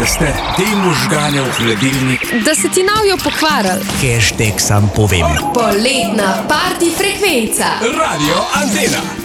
da ste te možgane v hladilnik. Da se ti navijo pokvarili. Hashtag sam povem. Poletna party frekvenca. Radio Antena.